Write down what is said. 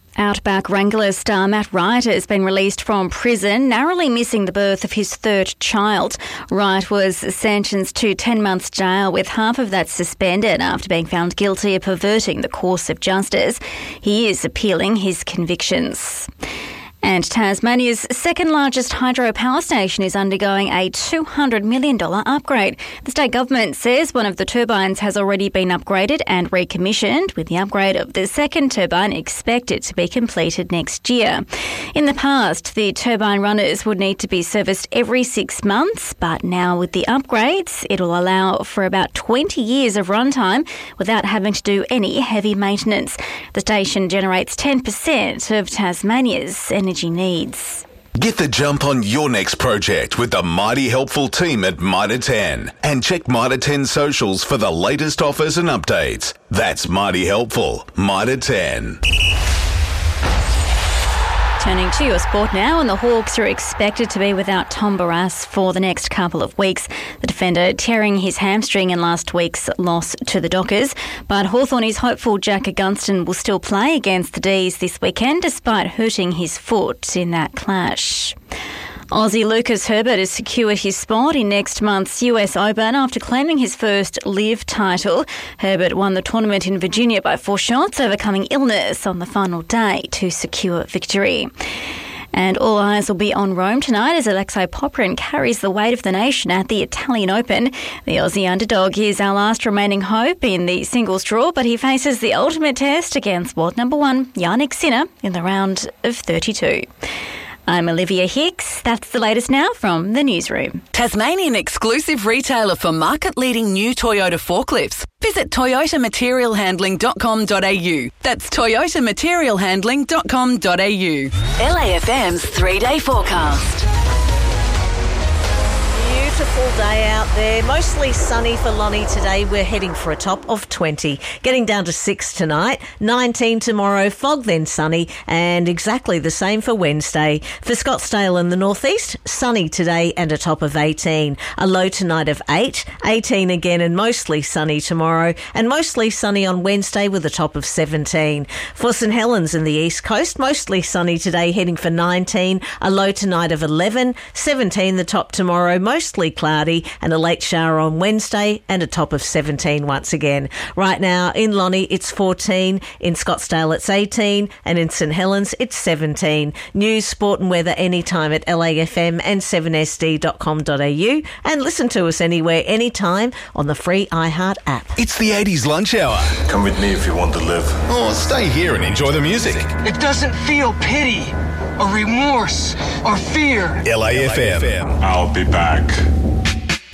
Outback Wrangler star Matt Wright has been released from prison, narrowly missing the birth of his third child. Wright was sentenced to 10 months jail, with half of that suspended after being found guilty of perverting the course of justice. He is appealing his convictions. And Tasmania's second largest hydropower station is undergoing a $200 million upgrade. The state government says one of the turbines has already been upgraded and recommissioned, with the upgrade of the second turbine expected to be completed next year. In the past, the turbine runners would need to be serviced every 6 months, but now with the upgrades, it'll allow for about 20 years of runtime without having to do any heavy maintenance. The station generates 10% of Tasmania's energy needs. Get the jump on your next project with the Mighty Helpful team at Mitre 10 and check Mitre 10 socials for the latest offers and updates. That's Mighty Helpful, Mitre 10. Turning to your sport now, and the Hawks are expected to be without Tom Barrass for the next couple of weeks. The defender tearing his hamstring in last week's loss to the Dockers. But Hawthorn is hopeful Jack Gunston will still play against the D's this weekend, despite hurting his foot in that clash. Aussie Lucas Herbert has secured his spot in next month's US Open after claiming his first LIV title. Herbert won the tournament in Virginia by 4 shots, overcoming illness on the final day to secure victory. And all eyes will be on Rome tonight as Alexei Popyrin carries the weight of the nation at the Italian Open. The Aussie underdog is our last remaining hope in the singles draw, but he faces the ultimate test against world number 1, Jannik Sinner, in the round of 32. I'm Olivia Hicks. That's the latest now from the newsroom. Tasmanian exclusive retailer for market-leading new Toyota forklifts. Visit toyotamaterialhandling.com.au. That's toyotamaterialhandling.com.au. LAFM's 3-day forecast. Beautiful day out there. Mostly sunny for Lonnie today. We're heading for a top of 20. Getting down to 6 tonight, 19 tomorrow, fog then sunny, and exactly the same for Wednesday. For Scottsdale in the northeast, sunny today and a top of 18. A low tonight of 8, 18 again and mostly sunny tomorrow, and mostly sunny on Wednesday with a top of 17. For St Helens in the east coast, mostly sunny today, heading for 19, a low tonight of 11, 17 the top tomorrow, mostly cloudy and a late shower on Wednesday and a top of 17 once again. Right now in Lonnie it's 14, in Scottsdale it's 18 and in St Helens it's 17. News, sport and weather anytime at LAFM and 7sd.com.au, and listen to us anywhere, anytime on the free iHeart app. It's the 80s lunch hour. Come with me if you want to live. Or stay here and enjoy the music. It doesn't feel pity or remorse or fear. LAFM. I'll be back.